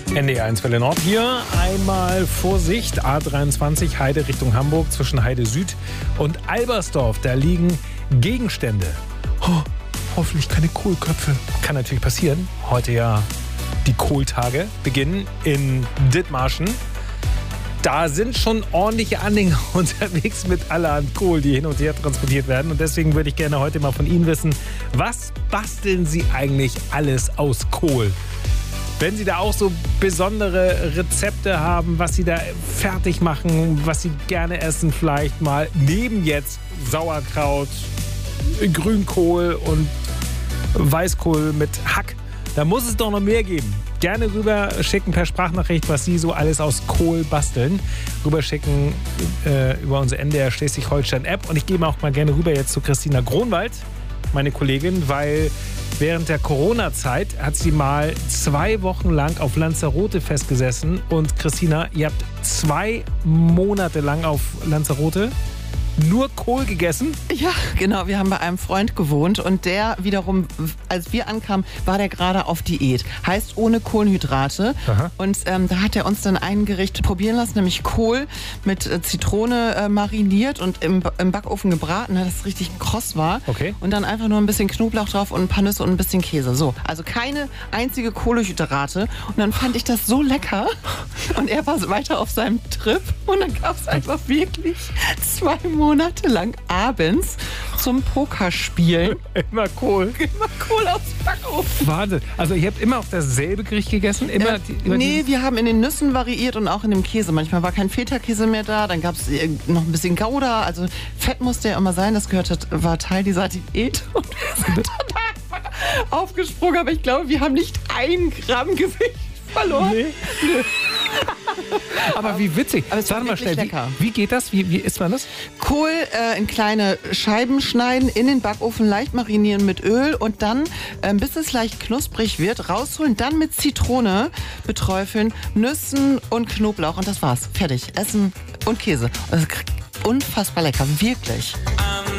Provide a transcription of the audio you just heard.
NDR1 Welle Nord hier. Einmal Vorsicht, A23 Heide Richtung Hamburg zwischen Heide Süd und Albersdorf. Da liegen Gegenstände. Oh, hoffentlich keine Kohlköpfe. Kann natürlich passieren. Heute ja die Kohltage beginnen in Dithmarschen. Da sind schon ordentliche Anhänger unterwegs mit allerhand Kohl, die hin und her transportiert werden. Und deswegen würde ich gerne heute mal von Ihnen wissen, was basteln Sie eigentlich alles aus Kohl? Wenn Sie da auch so besondere Rezepte haben, was Sie da fertig machen, was Sie gerne essen, vielleicht mal neben jetzt Sauerkraut, Grünkohl und Weißkohl mit Hack, da muss es doch noch mehr geben. Gerne rüber schicken per Sprachnachricht, was Sie so alles aus Kohl basteln. Rüber schicken über unsere NDR Schleswig-Holstein-App. Und ich gehe auch mal gerne rüber jetzt zu Christina Gronwald, meine Kollegin, weil während der Corona-Zeit hat sie mal 2 Wochen lang auf Lanzarote festgesessen. Und Christina, ihr habt 2 Monate lang auf Lanzarote nur Kohl gegessen? Ja, genau. Wir haben bei einem Freund gewohnt und der wiederum, als wir ankamen, war der gerade auf Diät. Heißt ohne Kohlenhydrate. Aha. Und da hat er uns dann ein Gericht probieren lassen, nämlich Kohl mit Zitrone mariniert und im Backofen gebraten, dass es richtig kross war. Okay. Und dann einfach nur ein bisschen Knoblauch drauf und ein paar Nüsse und ein bisschen Käse. So, also keine einzige Kohlenhydrate. Und dann fand ich das so lecker. Und er war weiter auf seinem Trip. Und dann gab es einfach wirklich 2 Monate lang abends zum Pokerspielen. Immer Kohl. Immer Kohl aus dem Backofen. Wahnsinn. Also ihr habt immer auch dasselbe Gericht gegessen? Nee, wir haben in den Nüssen variiert und auch in dem Käse. Manchmal war kein Feta-Käse mehr da, dann gab es noch ein bisschen Gouda. Also Fett musste ja immer sein, das war Teil dieser Diät. Und wir sind danach aufgesprungen, aber ich glaube, wir haben nicht 1 Gramm Gewicht verloren. Nee. Aber wie witzig. Aber es war mal schnell. Wie geht das? Wie isst man das? Kohl in kleine Scheiben schneiden, in den Backofen leicht marinieren mit Öl und dann, bis es leicht knusprig wird, rausholen, dann mit Zitrone beträufeln, Nüssen und Knoblauch und das war's. Fertig. Essen und Käse. Also, unfassbar lecker, wirklich.